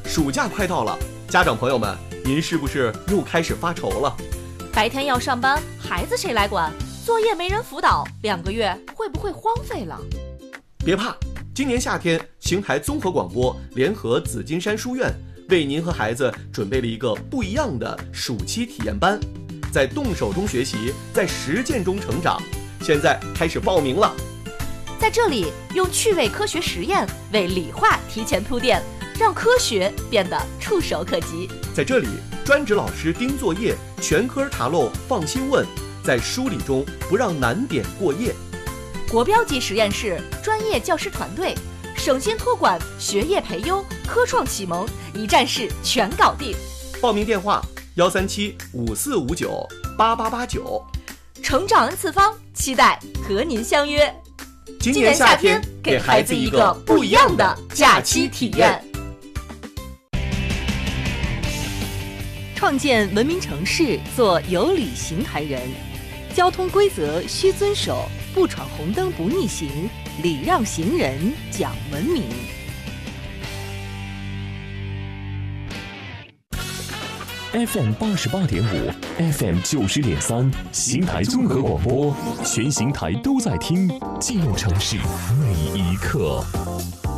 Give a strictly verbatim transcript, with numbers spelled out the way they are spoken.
暑假快到了，家长朋友们，您是不是又开始发愁了？ 白天要上班，孩子谁来管？作业没人辅导，两个月会不会荒废了？ 别怕，今年夏天，邢台综合广播联合紫金山书院，为您和孩子准备了一个不一样的暑期体验班，在动手中学习，在实践中成长。现在开始报名了。 在这里，用趣味科学实验为理化提前铺垫，让科学变得触手可及。 在这里，专职老师盯作业，全科查漏放心问，在梳理中不让难点过夜。 国标级实验室，专业教师团队，省心托管，学业培优，科创启蒙，一站式全搞定。 报名电话：幺三七五四五九八八八九。 成长 N 次方，期待和您相约。 今年夏天，给孩子一个不一样的假期体验。 创建文明城市，做有礼行台人。交通规则需遵守，不闯红灯不逆行，礼让行人讲文明。 F M 八十八点五 ，F M 九十点三，邢台综合广播，全邢台都在听，记录城市每一刻。